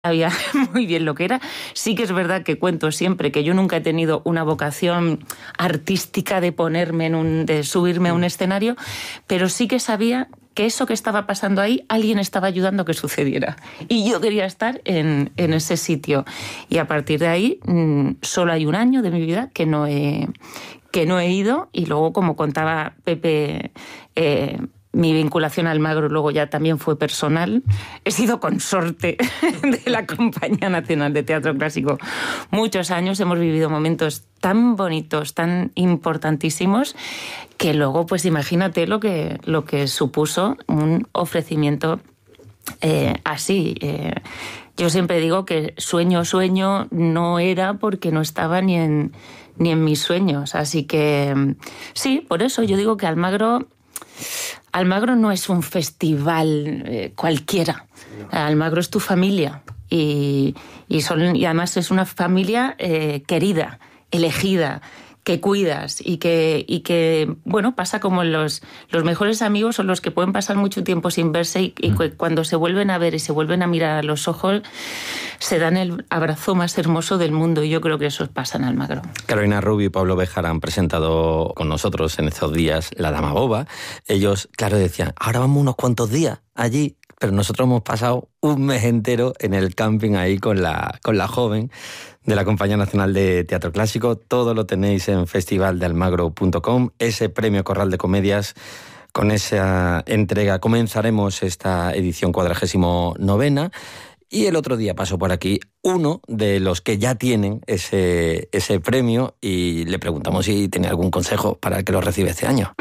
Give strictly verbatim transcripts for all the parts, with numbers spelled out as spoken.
sabía muy bien lo que era. Sí que es verdad que cuento siempre que yo nunca he tenido una vocación artística de ponerme en un, de subirme a un escenario, pero sí que sabía que eso que estaba pasando ahí, alguien estaba ayudando a que sucediera. Y yo quería estar en, en ese sitio. Y a partir de ahí, mmm, solo hay un año de mi vida que no he, que no he ido. Y luego, como contaba Pepe, eh, mi vinculación al Almagro luego ya también fue personal. He sido consorte de la Compañía Nacional de Teatro Clásico muchos años. Hemos vivido momentos tan bonitos, tan importantísimos, que luego, pues imagínate lo que, lo que supuso un ofrecimiento eh, así. Eh, yo siempre digo que sueño, sueño no era porque no estaba ni en, ni en mis sueños. Así que sí, por eso yo digo que Almagro... Almagro no es un festival eh, cualquiera. Almagro es tu familia y, y, son, y además es una familia eh, querida, elegida, que cuidas y que, y que bueno, pasa como los, los mejores amigos son los que pueden pasar mucho tiempo sin verse y, y mm. cuando se vuelven a ver y se vuelven a mirar a los ojos se dan el abrazo más hermoso del mundo, y yo creo que eso pasa en Almagro. Carolina Rubio y Pablo Béjar han presentado con nosotros en estos días La Dama Boba. Ellos, claro, decían, ahora vamos unos cuantos días allí, pero nosotros hemos pasado un mes entero en el camping ahí con la, con la joven de la Compañía Nacional de Teatro Clásico. Todo lo tenéis en festival de almagro punto com. Ese premio Corral de Comedias, con esa entrega comenzaremos esta edición cuadragésimo novena. Y el otro día pasó por aquí uno de los que ya tienen ese, ese premio y le preguntamos si tenía algún consejo para el que lo recibe este año.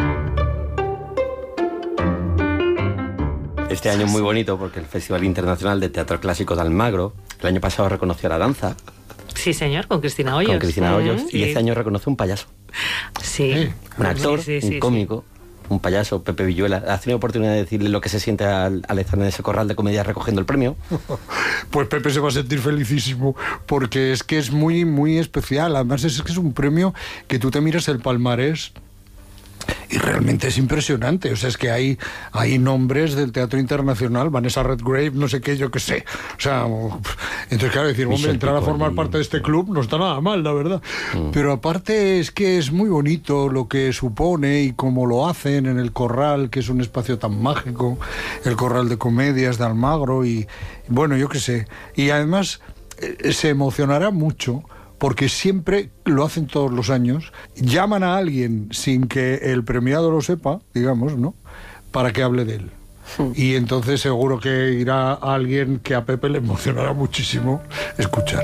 Este año es muy bonito porque el Festival Internacional de Teatro Clásico de Almagro el año pasado reconoció a la danza. Sí, señor, con Cristina Hoyos. Con Cristina Hoyos. Mm, y sí. Este año reconoce un payaso. Sí. Un actor, sí, sí, un sí, cómico, sí. un payaso, Pepe Villuela. ¿Has tenido oportunidad de decirle lo que se siente al, al estar en ese corral de comedia recogiendo el premio? Pues Pepe se va a sentir felicísimo, porque es que es muy, muy especial. Además es que es un premio que tú te miras el palmarés y realmente es impresionante. O sea, es que hay, hay nombres del teatro internacional, Vanessa Redgrave, no sé qué, yo qué sé. O sea, entonces claro, decir, hombre, entrar a formar parte de este club no está nada mal, la verdad. Mm. Pero aparte es que es muy bonito lo que supone y cómo lo hacen en el Corral, que es un espacio tan mágico, el Corral de Comedias de Almagro, y bueno, yo qué sé. Y además eh, se emocionará mucho, porque siempre lo hacen todos los años, llaman a alguien sin que el premiado lo sepa, digamos, ¿no?, para que hable de él. Sí. Y entonces seguro que irá alguien que a Pepe le emocionará muchísimo escuchar.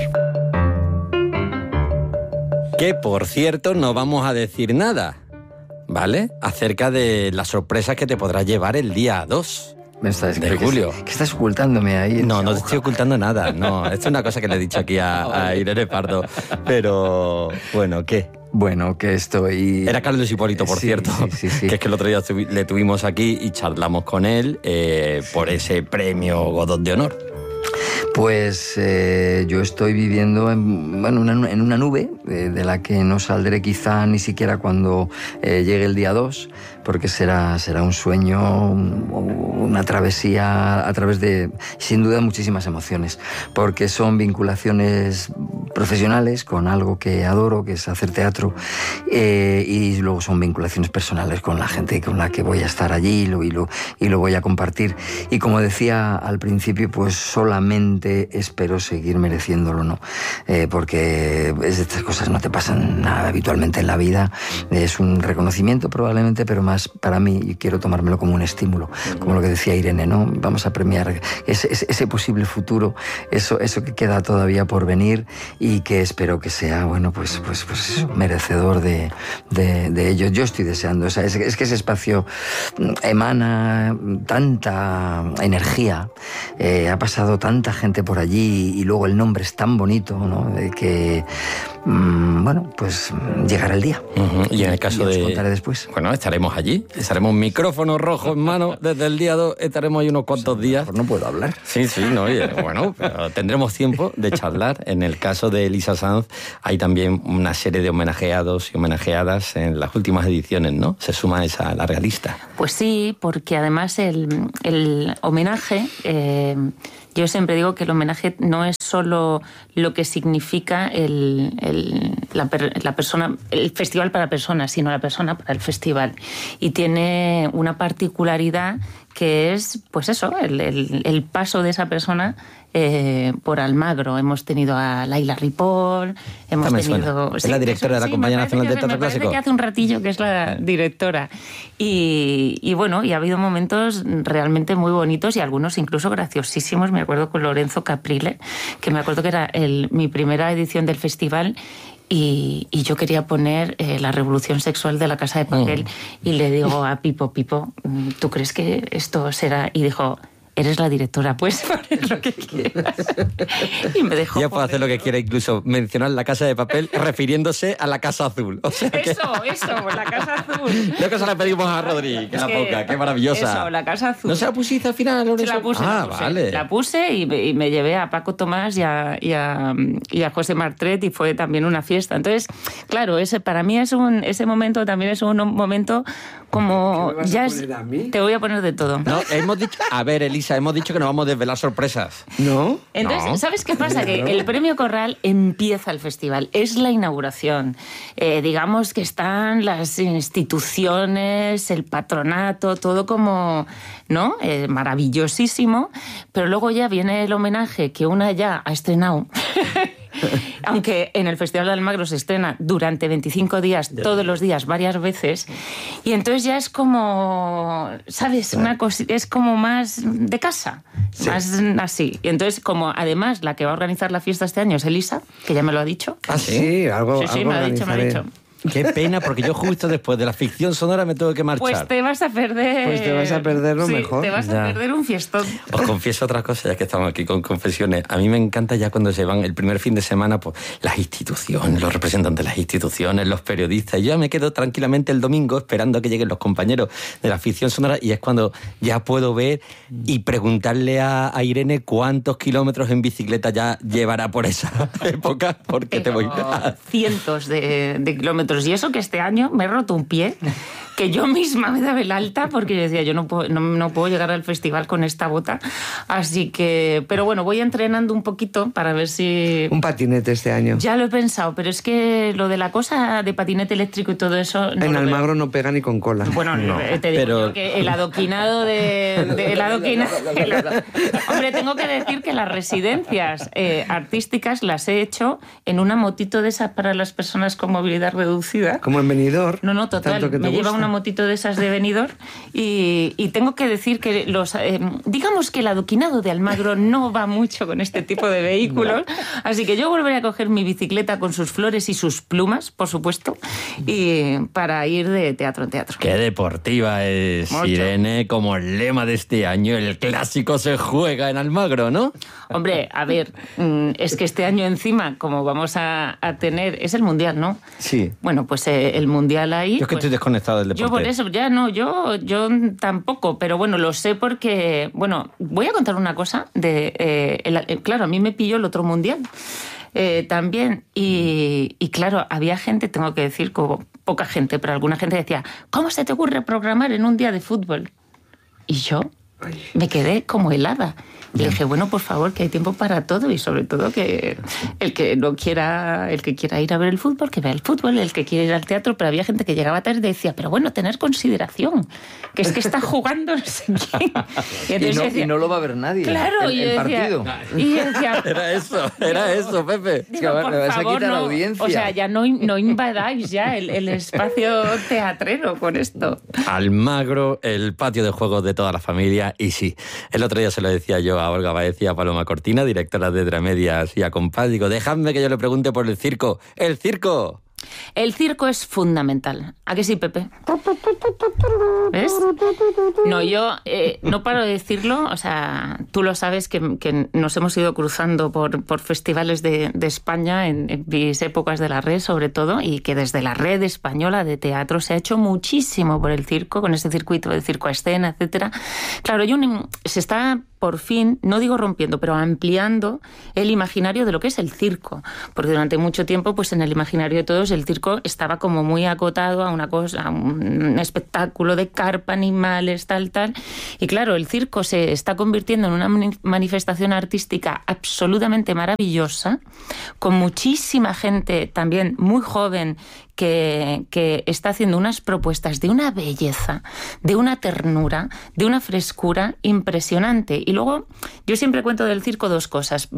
Que, por cierto, no vamos a decir nada, ¿vale?, acerca de las sorpresas que te podrás llevar el día dos. ¿Me estás, de julio. ¿Qué estás ocultándome ahí? No, no te estoy ocultando nada. No, esto es una cosa que le he dicho aquí a, a Irene Pardo. Pero, bueno, ¿qué? Bueno, que estoy... Era Carlos Hipólito, por sí, cierto, sí, sí, sí. que es que el otro día le tuvimos aquí y charlamos con él eh, por ese premio Godot de Honor. Pues eh, yo estoy viviendo en, bueno, una, en una nube eh, de la que no saldré quizá ni siquiera cuando eh, llegue el día dos, porque será, será un sueño, una travesía a través de, sin duda, muchísimas emociones, porque son vinculaciones profesionales con algo que adoro, que es hacer teatro, eh, y luego son vinculaciones personales con la gente con la que voy a estar allí y lo, y lo, y lo voy a compartir. Y como decía al principio, pues solamente espero seguir mereciéndolo, ¿no? Eh, porque estas cosas no te pasan nada habitualmente en la vida. Es un reconocimiento probablemente, pero más para mí, y quiero tomármelo como un estímulo, como lo que decía Irene, ¿no? Vamos a premiar ese, ese, ese posible futuro, eso, eso que queda todavía por venir y que espero que sea, bueno, pues, pues, pues eso, merecedor de, de, de ello. Yo estoy deseando, o sea, es, es que ese espacio emana tanta energía, eh, ha pasado tanta gente por allí y luego el nombre es tan bonito, ¿no?, de que, mmm, bueno, pues llegará el día. Uh-huh. Y en el caso y os de... contaré después. Bueno, estaremos allí, estaremos micrófono rojo en mano desde el día dos, estaremos ahí unos cuantos días. Pues no puedo hablar. Sí, sí, no, oye, bueno, pero tendremos tiempo de charlar. En el caso de Elisa Sanz hay también una serie de homenajeados y homenajeadas en las últimas ediciones, ¿no? Se suma esa a la realista. Pues sí, porque además el, el homenaje... Eh, Yo siempre digo que el homenaje no es solo lo que significa el, el, la, la persona, el festival para personas, sino la persona para el festival. Y tiene una particularidad que es, pues eso, el, el, el paso de esa persona eh, por Almagro. Hemos tenido a Laila Ripoll, hemos me tenido... Es sí, la directora eso, de la sí, Compañía Nacional de Teatro Clásico. Me parece que hace un ratillo que es la directora. Y, y bueno, y ha habido momentos realmente muy bonitos y algunos incluso graciosísimos. Me acuerdo con Lorenzo Caprile, que me acuerdo que era el, mi primera edición del festival. Y, y yo quería poner eh, la revolución sexual de La Casa de Papel mm. y le digo a Pipo, Pipo, ¿tú crees que esto será? Y dijo, eres la directora, puedes poner lo que quieras. Y me dejó ya puedo hacer lo que quiera, incluso mencionar La Casa de Papel refiriéndose a La Casa Azul. O sea que... Eso, eso, La Casa Azul. Lo que se la pedimos a Rodri, que es la que, poca, qué maravillosa. Eso, La Casa Azul. ¿No se la pusiste al final, Lorenzo? Se la puse, ah, la puse. vale. La puse y me, y me llevé a Paco Tomás y a, y, a, y a José Martret y fue también una fiesta. Entonces, claro, ese para mí es un, ese momento también es un momento como... ¿Qué me vas ya a es, poner a mí? Te voy a poner de todo. No, hemos dicho... A ver, Elisa, hemos dicho que nos vamos a desvelar sorpresas. ¿No? Entonces, no. ¿sabes qué pasa? Que el Premio Corral empieza el festival, es la inauguración. Eh, digamos que están las instituciones, el patronato, todo como, ¿no? Eh, maravillosísimo, pero luego ya viene el homenaje que una ya ha estrenado. Aunque en el Festival de Almagro se estrena durante veinticinco días, todos los días, varias veces, y entonces ya es como, ¿sabes? Una cosa, es como más de casa, sí. Más así. Y entonces, como además la que va a organizar la fiesta este año es Elisa, que ya me lo ha dicho. Ah, sí, algo, sí, sí, algo me lo ha dicho, me lo ha dicho. Qué pena, porque yo justo después de la ficción sonora me tengo que marchar. Pues te vas a perder... Pues te vas a perder lo sí, mejor. te vas ya. a perder un fiestón. Os confieso otra cosa, ya que estamos aquí con confesiones. A mí me encanta ya cuando se van el primer fin de semana, pues las instituciones, los representantes de las instituciones, los periodistas. Yo ya me quedo tranquilamente el domingo esperando a que lleguen los compañeros de la ficción sonora y es cuando ya puedo ver y preguntarle a, a Irene cuántos kilómetros en bicicleta ya llevará por esa época, porque te voy a... Cientos de, de kilómetros. Y eso que este año me he roto un pie, que yo misma me daba el alta porque yo decía, yo no puedo, no, no puedo llegar al festival con esta bota. Así que, pero bueno, voy entrenando un poquito para ver si... Un patinete este año. Ya lo he pensado, pero es que lo de la cosa de patinete eléctrico y todo eso... No en Almagro veo. No pega ni con cola. Bueno, no, te digo pero... yo que el adoquinado de... de el adoquinado, el ado... Hombre, tengo que decir que las residencias eh, artísticas las he hecho en una motito de esas para las personas con movilidad reducida. Como en Benidorm. No, no, total. Me lleva una motito de esas de Benidorm y, y tengo que decir que los eh, digamos que el adoquinado de Almagro no va mucho con este tipo de vehículos, no. Así que yo volveré a coger mi bicicleta con sus flores y sus plumas, por supuesto, y para ir de teatro en teatro. Qué deportiva es mucho. Irene, como el lema de este año, el clásico se juega en Almagro, ¿no? Hombre, a ver, es que este año encima, como vamos a, a tener, es el Mundial, ¿no? Sí. Bueno, pues eh, el Mundial ahí... Yo es que pues, estoy desconectado del deporte. Yo por eso, ya no, yo, yo tampoco, pero bueno, lo sé porque... Bueno, voy a contar una cosa. de eh, el, eh, Claro, a mí me pilló el otro Mundial eh, también y, y claro, había gente, tengo que decir, como poca gente, pero alguna gente decía, ¿cómo se te ocurre programar en un día de fútbol? Y yo me quedé como helada. Y le dije, bueno, por favor, que hay tiempo para todo y sobre todo que el que no quiera, el que quiera ir a ver el fútbol, que vea el fútbol, el que quiera ir al teatro, pero había gente que llegaba tarde y decía, pero bueno, tener consideración, que es que está jugando no sé quién. Y, y, no, decía, y no lo va a ver nadie. Claro, el, y el decía, partido. Y decía, era eso, era eso, Pepe. Digo, que por me vas favor, a quitar no, audiencia. O sea, ya no, no invadáis ya el, el espacio teatrero con esto. Almagro, el patio de juegos de toda la familia, y sí, el otro día se lo decía yo a Olga Baez y a Paloma Cortina, directora de Dramedias y a Compás, digo, dejadme que yo le pregunte por el circo. ¡El circo! El circo es fundamental. ¿A qué sí, Pepe? ¿Ves? No, yo eh, no paro de decirlo, o sea, tú lo sabes que, que nos hemos ido cruzando por, por festivales de, de España en, en mis épocas de la red, sobre todo, y que desde la red española de teatro se ha hecho muchísimo por el circo, con ese circuito de circo a escena, etcétera. Claro, yo, se está por fin, no digo rompiendo, pero ampliando el imaginario de lo que es el circo. Porque durante mucho tiempo, pues en el imaginario de todos, el circo estaba como muy acotado a una cosa, a un espectáculo de carpa, animales, tal, tal. Y claro, el circo se está convirtiendo en una manifestación artística absolutamente maravillosa, con muchísima gente también muy joven que, que está haciendo unas propuestas de una belleza, de una ternura, de una frescura impresionante. Y luego, yo siempre cuento del circo dos cosas.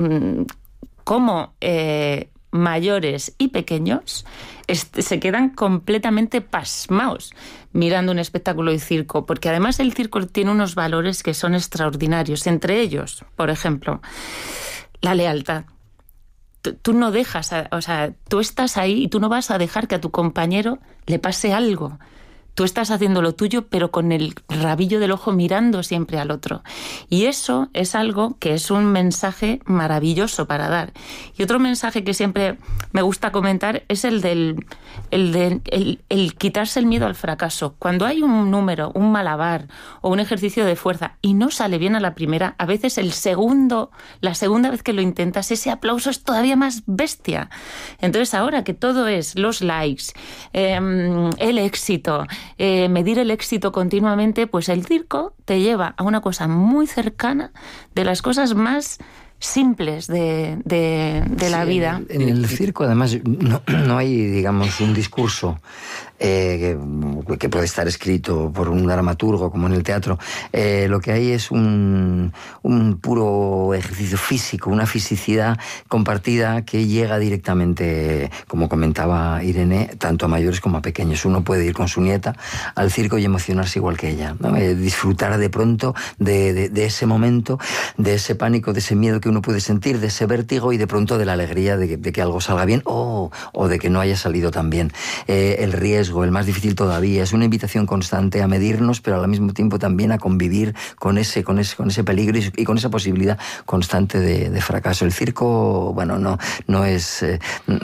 Cómo eh, mayores y pequeños est- se quedan completamente pasmaos mirando un espectáculo de circo, porque además el circo tiene unos valores que son extraordinarios. Entre ellos, por ejemplo, la lealtad. Tú no dejas, a, o sea, tú estás ahí y tú no vas a dejar que a tu compañero le pase algo. Tú estás haciendo lo tuyo, pero con el rabillo del ojo mirando siempre al otro. Y eso es algo que es un mensaje maravilloso para dar. Y otro mensaje que siempre me gusta comentar es el del el de el, el quitarse el miedo al fracaso. Cuando hay un número, un malabar o un ejercicio de fuerza y no sale bien a la primera, a veces el segundo, la segunda vez que lo intentas, ese aplauso es todavía más bestia. Entonces ahora que todo es los likes, eh, el éxito, Eh, medir el éxito continuamente, pues el circo te lleva a una cosa muy cercana de las cosas más simples de, de, de sí, la vida. En el circo, además, no, no hay, digamos, un discurso eh, que, que puede estar escrito por un dramaturgo, como en el teatro. Eh, lo que hay es un, un puro ejercicio físico, una fisicidad compartida que llega directamente, como comentaba Irene, tanto a mayores como a pequeños. Uno puede ir con su nieta al circo y emocionarse igual que ella, ¿no? Eh, disfrutar de pronto de, de, de ese momento, de ese pánico, de ese miedo que uno puede sentir, de ese vértigo y de pronto de la alegría de que, de que algo salga bien o, o de que no haya salido tan bien. Eh, el riesgo, el más difícil todavía, es una invitación constante a medirnos, pero al mismo tiempo también a convivir con ese, con ese, con ese peligro y, y con esa posibilidad constante de, de fracaso. El circo, bueno, no, no es... Eh,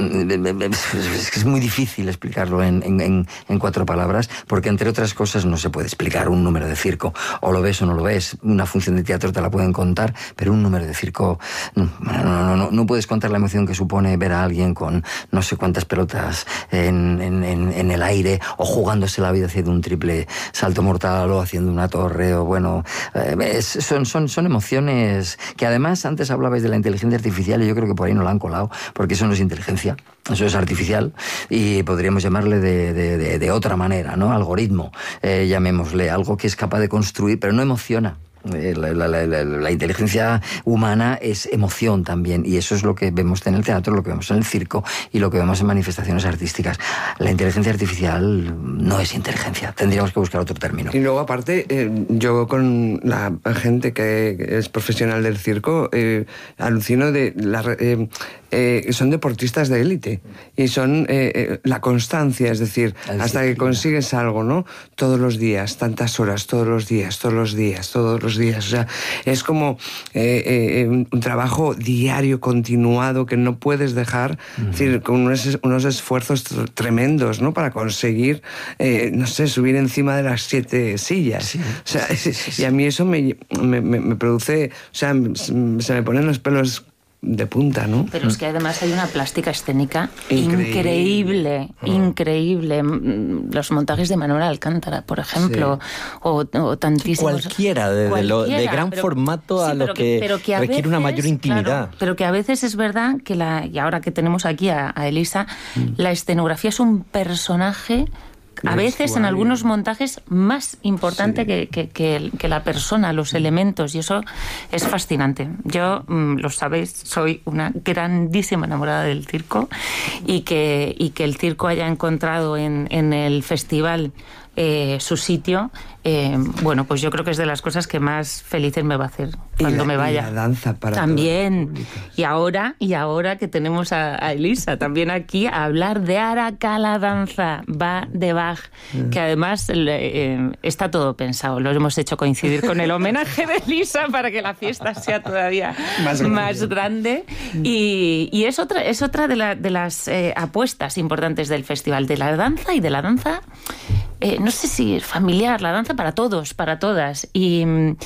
es, es muy difícil explicarlo en, en, en cuatro palabras, porque entre otras cosas no se puede explicar un número de circo. O lo ves o no lo ves. Una función de teatro te la pueden contar, pero un número de circo... No, no, no, no puedes contar la emoción que supone ver a alguien con no sé cuántas pelotas en, en, en el aire o jugándose la vida haciendo un triple salto mortal o haciendo una torre o bueno, eh, es, son, son, son emociones que además antes hablabais de la inteligencia artificial y yo creo que por ahí no la han colado, porque eso no es inteligencia, eso es artificial y podríamos llamarle de, de, de, de otra manera, ¿no? Algoritmo, eh, llamémosle, algo que es capaz de construir pero no emociona. La, la, la, la, la inteligencia humana es emoción también, y eso es lo que vemos en el teatro, lo que vemos en el circo y lo que vemos en manifestaciones artísticas. La inteligencia artificial no es inteligencia, tendríamos que buscar otro término. Y luego aparte, eh, yo con la gente que es profesional del circo, eh, alucino de la, eh, eh, son deportistas de élite y son eh, eh, la constancia, es decir, hasta que consigues algo, ¿no? Todos los días, tantas horas, todos los días, todos los días, todos los días. O sea, es como eh, eh, un, un trabajo diario, continuado, que no puedes dejar, uh-huh. Es decir, con unos, unos esfuerzos tremendos, ¿no? Para conseguir, eh, no sé, subir encima de las siete sillas. Sí, o sea, sí, sí, sí. Y a mí eso me, me, me, me produce, o sea, se me ponen los pelos de punta, ¿no? Pero es que además hay una plástica escénica increíble, increíble. Oh. increíble. Los montajes de Manuel Alcántara, por ejemplo, sí. o, o tantísimos... Cualquiera, de, Cualquiera, de, lo, de gran pero, formato a sí, lo que, que, que a requiere veces, una mayor intimidad. Claro, pero que a veces es verdad que, la y ahora que tenemos aquí a, a Elisa, mm. la escenografía es un personaje... A veces en algunos montajes más importante sí. que, que, que, que la persona, los elementos, y eso es fascinante. Yo, mmm, lo sabéis, soy una grandísima enamorada del circo y que, y que el circo haya encontrado en, en el festival eh, su sitio, eh, bueno, pues yo creo que es de las cosas que más felices me va a hacer cuando la, me vaya. Y la danza para también. Y ahora, y ahora que tenemos a, a Elisa también aquí a hablar de Aracala Danza, va de Bach, mm. que además eh, está todo pensado. Lo hemos hecho coincidir con el homenaje de Elisa para que la fiesta sea todavía más grande. Más grande. Y, y es otra, es otra de, la, de las eh, apuestas importantes del festival, de la danza y de la danza eh, no sé si es familiar, la danza para todos, para todas. Y,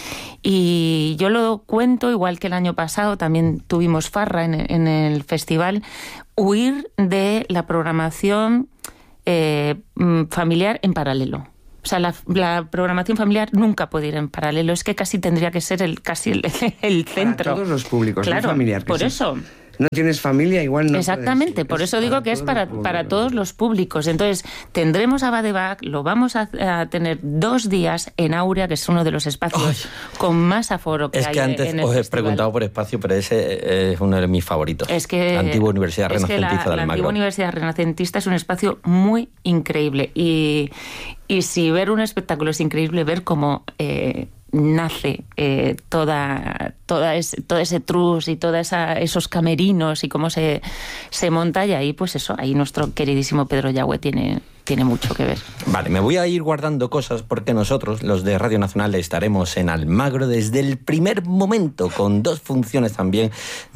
y yo lo cuento, igual que el año pasado, también tuvimos farra en, en el festival, huir de la programación eh, familiar en paralelo. O sea, la, la programación familiar nunca puede ir en paralelo. Es que casi tendría que ser el casi el, el centro. Para todos los públicos, claro, no familiar. Por eso. No tienes familia, igual no. Exactamente, puedes. por eso digo que es para, para todos los públicos. Entonces, tendremos a Badebag, lo vamos a, a tener dos días en Áurea, que es uno de los espacios oh, con más aforo que hay. Es que antes en el os he festival. preguntado por espacio, pero ese es uno de mis favoritos. Es que la antigua Universidad es Renacentista que la, del la Almagro. antigua Universidad Renacentista es un espacio muy increíble. Y, y si ver un espectáculo es increíble, ver cómo eh, nace eh, toda, toda ese, todo ese trus y todos esos camerinos y cómo se, se monta, y ahí pues eso, ahí nuestro queridísimo Pedro Yagüe tiene, tiene mucho que ver. Vale, me voy a ir guardando cosas porque nosotros, los de Radio Nacional, estaremos en Almagro desde el primer momento, con dos funciones también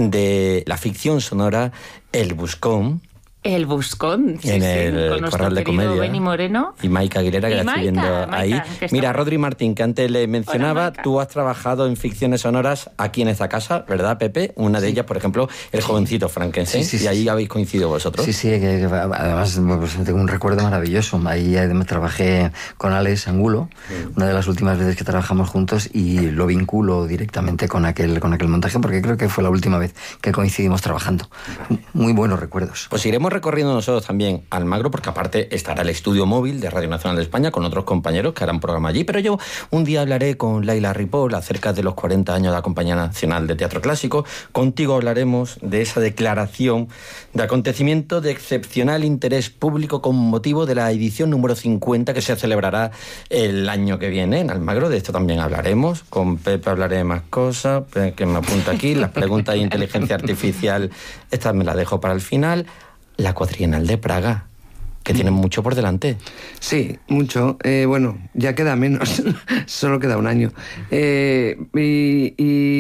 de la ficción sonora El Buscón. El Buscón, sí, en sí, el con nuestro Corral de querido Comedia. Beni Moreno. Y Maika Aguilera, que y la Maika, estoy viendo Maika, ahí. que Mira, está... Rodri Martín, que antes le mencionaba, Hola, tú has trabajado en ficciones sonoras aquí en esta casa, ¿verdad, Pepe? Una de sí. ellas, por ejemplo, El jovencito Frankenstein, sí, sí, y ahí sí. habéis coincidido vosotros. Sí, sí, que, que, además pues, tengo un recuerdo maravilloso. Ahí además trabajé con Alex Angulo, sí. una de las últimas veces que trabajamos juntos, y lo vinculo directamente con aquel, con aquel montaje, porque creo que fue la última vez que coincidimos trabajando. Muy buenos recuerdos. Pues iremos recorriendo nosotros también Almagro, porque aparte estará el estudio móvil de Radio Nacional de España con otros compañeros que harán programa allí, pero yo un día hablaré con Laila Ripoll acerca de los cuarenta años de la Compañía Nacional de Teatro Clásico. Contigo hablaremos de esa declaración de acontecimiento de excepcional interés público con motivo de la edición número cincuenta que se celebrará el año que viene en Almagro. De esto también hablaremos. Con Pepe hablaré de más cosas, que me apunta aquí. Las preguntas de inteligencia artificial, estas me las dejo para el final. La Cuatrienal de Praga, que tienen mucho por delante. Sí, mucho. Eh, bueno, ya queda menos, solo queda un año. Eh, y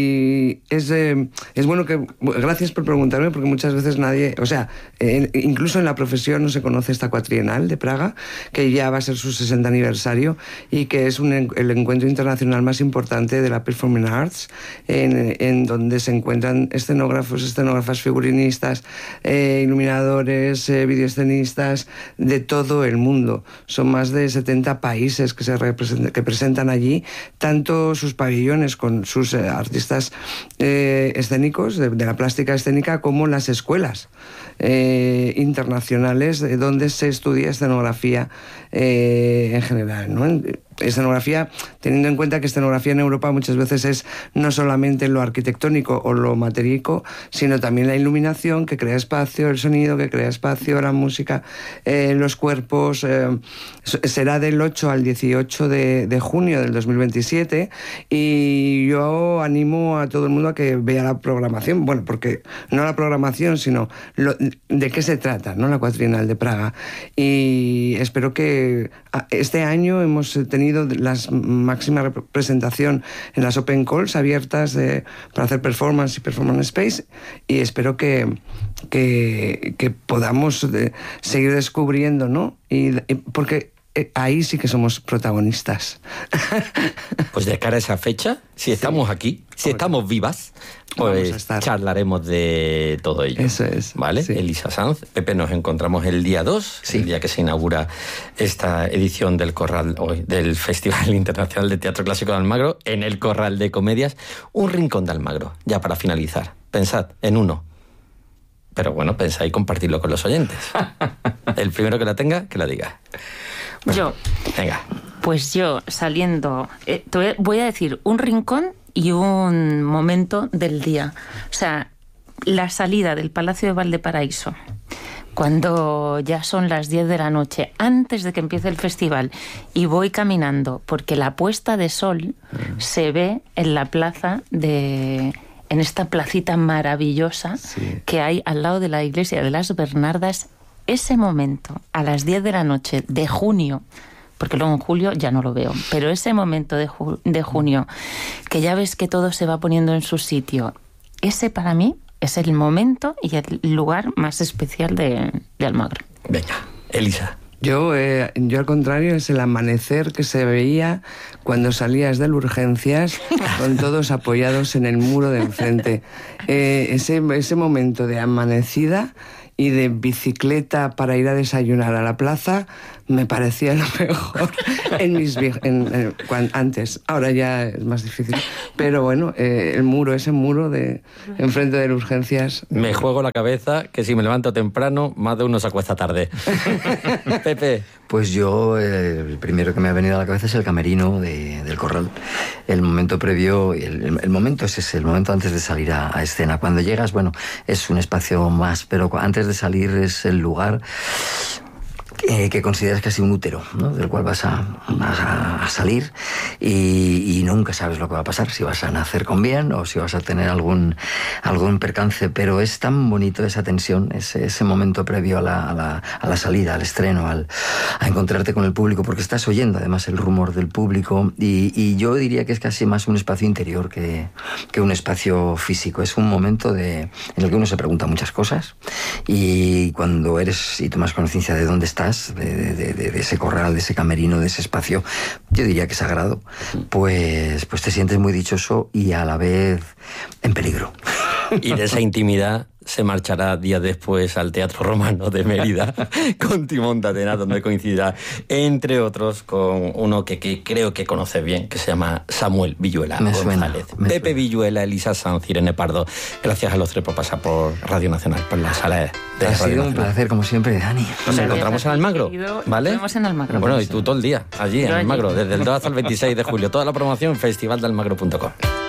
y es, eh, es bueno que... Gracias por preguntarme, porque muchas veces nadie... O sea, eh, incluso en la profesión no se conoce esta Cuatrienal de Praga, que ya va a ser su sesenta aniversario, y que es un, el encuentro internacional más importante de la Performing Arts, en, en donde se encuentran escenógrafos, escenógrafas, figurinistas, eh, iluminadores, eh, videoescenistas, de todo el mundo. Son más de setenta países que se representan, que presentan allí, tanto sus pabellones con sus eh, artistas eh, escénicos, de, de la plástica escénica, como las escuelas eh, internacionales eh, donde se estudia escenografía eh, en general, ¿no? Escenografía, teniendo en cuenta que escenografía en Europa muchas veces es no solamente lo arquitectónico o lo matérico, sino también la iluminación que crea espacio, el sonido que crea espacio, la música, eh, los cuerpos. Eh, será del ocho al dieciocho de, de junio del dos mil veintisiete, y yo animo a todo el mundo a que vea la programación, bueno, porque no la programación, sino lo, de qué se trata, ¿no? La Cuatrienal de Praga. Y espero que este año hemos tenido la máxima representación en las Open Calls abiertas de, para hacer performance y performance space, y espero que, que, que podamos de, seguir descubriendo, ¿no? Y, y porque ahí sí que somos protagonistas. Pues de cara a esa fecha, si estamos sí. aquí, si estamos vivas, pues charlaremos de todo ello. Eso es. ¿Vale? Sí. Elisa Sanz, Pepe, nos encontramos el día dos, sí. el día que se inaugura esta edición del Corral, del Festival Internacional de Teatro Clásico de Almagro, en el Corral de Comedias. Un rincón de Almagro, ya para finalizar. Pensad en uno. Pero bueno, pensáis compartirlo con los oyentes. El primero que la tenga, que la diga. Bueno, yo. Venga. Pues yo, saliendo... Eh, te voy a decir un rincón y un momento del día. O sea, la salida del Palacio de Valdeparaíso, cuando ya son las diez de la noche, antes de que empiece el festival, y voy caminando, porque la puesta de sol mm. se ve en la plaza de... en esta placita maravillosa sí. que hay al lado de la iglesia de las Bernardas. Ese momento, a las diez de la noche de junio, porque luego en julio ya no lo veo, pero ese momento de, ju- de junio, que ya ves que todo se va poniendo en su sitio, ese para mí es el momento y el lugar más especial de, de Almagro. Venga, Elisa. Yo, eh, yo al contrario, es el amanecer que se veía cuando salías de urgencias con todos apoyados en el muro de enfrente. Eh, ese, ese momento de amanecida y de bicicleta para ir a desayunar a la plaza me parecía lo mejor en mis en, en, cuan, antes. Ahora ya es más difícil. Pero bueno, eh, el muro, ese muro de enfrente de urgencias. Me juego la cabeza que si me levanto temprano, más de uno se acuesta tarde. Pepe. Pues yo, eh, el primero que me ha venido a la cabeza es el camerino de, del Corral. El momento previo, el, el, el momento es ese, el momento antes de salir a, a escena. Cuando llegas, bueno, es un espacio más, pero antes de salir es el lugar Eh, que consideras casi un útero, ¿no? Del cual vas a, vas a salir y, y nunca sabes lo que va a pasar, si vas a nacer con bien o si vas a tener algún, algún percance, pero es tan bonito esa tensión, ese, ese momento previo a la, a, la, a la salida, al estreno, al, a encontrarte con el público, porque estás oyendo además el rumor del público y, y yo diría que es casi más un espacio interior que, que un espacio físico. Es un momento de, en el que uno se pregunta muchas cosas y cuando eres y tomas conciencia de dónde estás, De, de, de, de ese corral, de ese camerino, de ese espacio, yo diría que sagrado, pues, pues te sientes muy dichoso y a la vez en peligro. Y de esa intimidad se marchará días después al Teatro Romano de Mérida con Timón de Atenas, donde coincidirá, entre otros, con uno que, que creo que conoces bien, que se llama Samuel Villuela me González. Suena, me Pepe suena. Villuela, Elisa Sanz, Irene Pardo. Gracias a los tres por pasar por Radio Nacional, por la sala de Ha Radio sido un Nacional. placer, como siempre, Dani. Nos encontramos en Almagro, ¿vale? Nos vemos en Almagro. Bueno, y tú todo el día, allí Yo en allí. Almagro, desde el dos hasta el veintiséis de julio. Toda la promoción en festival de almagro punto com.